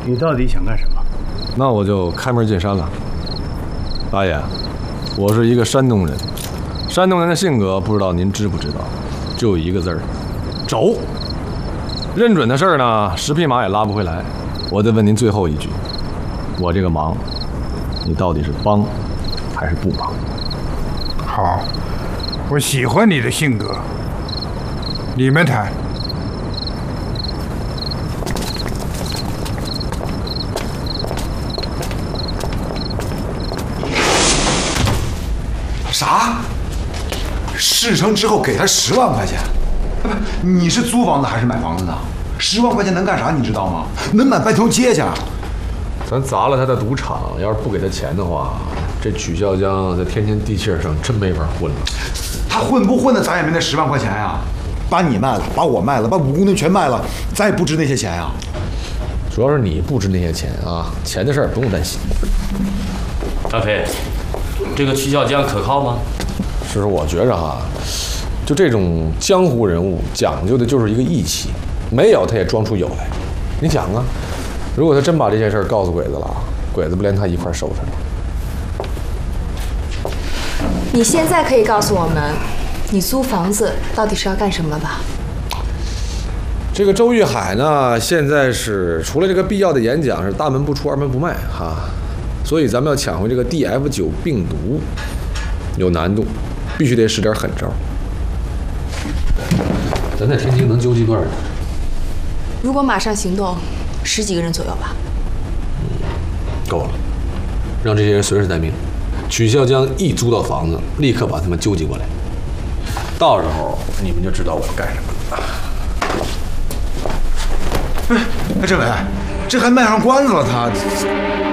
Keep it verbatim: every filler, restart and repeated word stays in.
你到底想干什么？ 那我就开门见山了。大爷，我是一个山东人，山东人的性格不知道您知不知道，就一个字儿，轴。认准的事儿呢，十匹马也拉不回来。我再问您最后一句，我这个忙，你到底是帮还是不帮？ 好，我喜欢你的性格。你们谈。 啥？事成之后给他十万块钱？不，你是租房子还是买房子呢？十万块钱能干啥？你知道吗？能买半条街去。 咱砸了他的赌场，要是不给他钱的话，这曲孝江在天经地气上真没法混了。 他混不混的，咱也没那十万块钱呀。把你卖了，把我卖了，把五公吨全卖了，咱也不值那些钱呀。 主要是你不值那些钱啊，钱的事儿不用担心。 阿飞，这个曲孝江可靠吗？ 其实我觉着哈，就这种江湖人物讲究的就是一个义气，没有他也装出有来。你想啊，如果他真把这件事告诉鬼子了，鬼子不连他一块收拾了？ 你现在可以告诉我们，你租房子到底是要干什么了吧？ 这个周玉海呢，现在是除了这个必要的演讲是大门不出二门不迈哈，所以咱们要抢回这个 D F 九 病毒有难度，必须得使点狠招。咱在天津能纠集多少人？ 如果马上行动，十几个人左右吧。 嗯，够了，让这些人随时待命。曲孝江一租到房子，立刻把他们纠集过来。到时候你们就知道我要干什么了。 哎，政委，这还卖上关子了他。